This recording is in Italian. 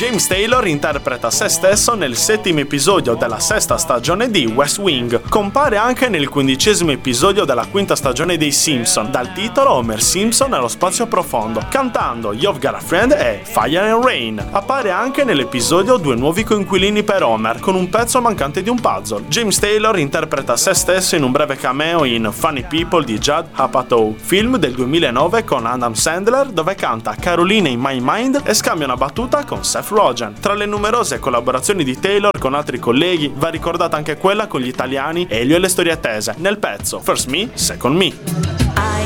James Taylor interpreta se stesso nel 7° episodio della 6ª stagione di West Wing. Compare anche nel 15° episodio della 5ª stagione dei Simpson, dal titolo Homer Simpson nello spazio profondo, cantando You've Got a Friend e Fire and Rain. Appare anche nell'episodio Due nuovi coinquilini per Homer, con un pezzo mancante di un puzzle. James Taylor interpreta se stesso in un breve cameo in Funny People di Judd Apatow, film del 2009 con Adam Sandler, dove canta Caroline in My Mind e scambia una battuta con Seth Rogen. Tra le numerose collaborazioni di Taylor con altri colleghi va ricordata anche quella con gli italiani Elio e le storie tese nel pezzo First Me, Second Me.